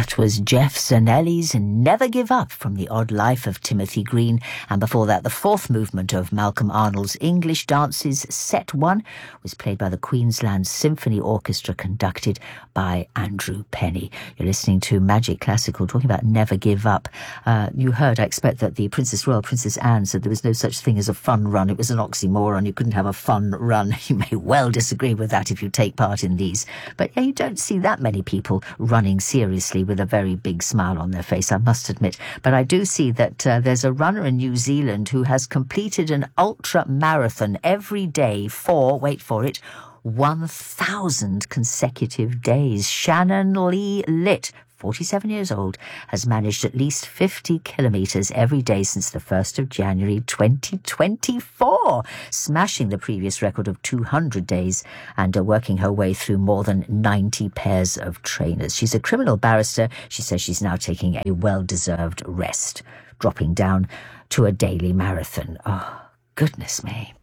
That was Jeff Zanelli's Never Give Up from The Odd Life of Timothy Green, and before that the fourth movement of Malcolm Arnold's English Dances, Set 1, was played by the Queensland Symphony Orchestra, conducted by Andrew Penny. You're listening to Magic Classical, talking about Never Give Up. You heard, I expect, that the Princess Royal, Princess Anne, said there was no such thing as a fun run. It was an oxymoron. You couldn't have a fun run. You may well disagree with that if you take part in these. But yeah, you don't see that many people running seriously with a very big smile on their face, I must admit. But I do see that there's a runner in New Zealand who has completed an ultra marathon every day for, wait for it, 1,000 consecutive days. Shannon Lee Litt, 47 years old, has managed at least 50 kilometres every day since the 1st of January 2024, smashing the previous record of 200 days and working her way through more than 90 pairs of trainers. She's a criminal barrister. She says she's now taking a well-deserved rest, dropping down to a daily marathon. Oh, goodness me.